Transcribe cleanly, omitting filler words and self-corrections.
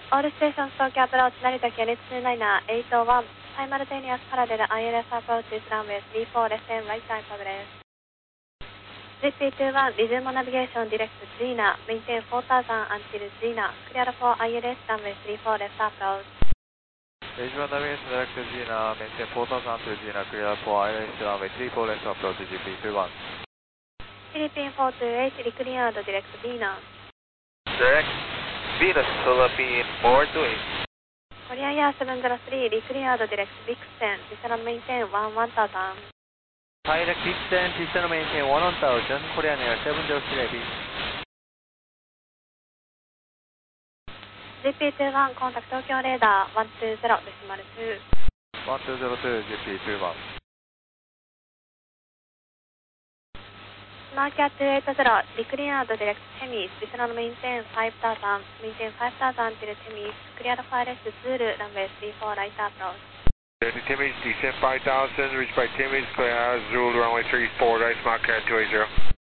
All stations Tokyo approach Narita Kyoto 229er 801 simultaneous parallel ILS approaches runway 34 left and right type of left. ZP21 resume navigation direct Gina, maintain 4000 until Gina, clear for ILS runway 34 left approach. Resume navigation direct Gina, maintain 4000 until Gina, clear for ILS runway 34 left approach GP21. Philippine 428 recleared direct Gina. Direct Venus Philippine 428. Korean Air 703 recleared direct Vixen, descend maintain 1000. Direct Vixen, descend maintain 1000, Korean Air 703. GP21 contact Tokyo radar 120.2. 1202 GP21. Market 280 recleared direct Temis, descend maintain 5000, maintain 5000 till Temis, clear for ILS Zulu runway 34 right approach. Temis, descend 5000, reached by Temis, clear Zulu runway 34 right, Market 280.